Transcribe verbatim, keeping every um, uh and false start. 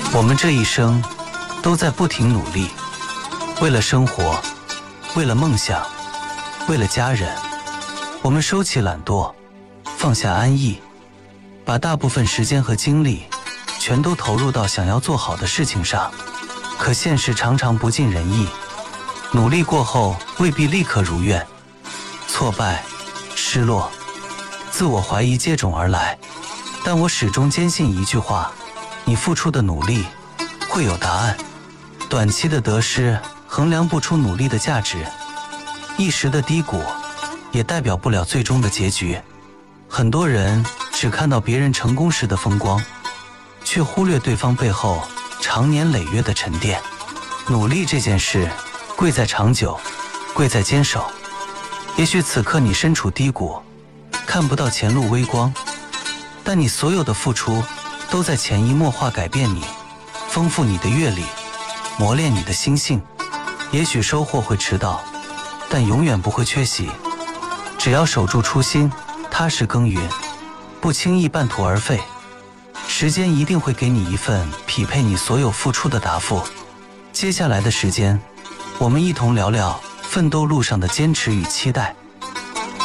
我们这一生都在不停努力，为了生活，为了梦想，为了家人，我们收起懒惰，放下安逸，把大部分时间和精力全都投入到想要做好的事情上。可现实常常不尽人意，努力过后未必立刻如愿，挫败、失落、自我怀疑接踵而来。但我始终坚信一句话，你付出的努力会有答案。短期的得失衡量不出努力的价值，一时的低谷也代表不了最终的结局。很多人只看到别人成功时的风光，却忽略对方背后长年累月的沉淀。努力这件事贵在长久，贵在坚守。也许此刻你身处低谷，看不到前路微光，但你所有的付出都在潜移默化改变你，丰富你的阅历，磨练你的心性。也许收获会迟到，但永远不会缺席。只要守住初心，踏实耕耘，不轻易半途而废，时间一定会给你一份匹配你所有付出的答复。接下来的时间，我们一同聊聊奋斗路上的坚持与期待。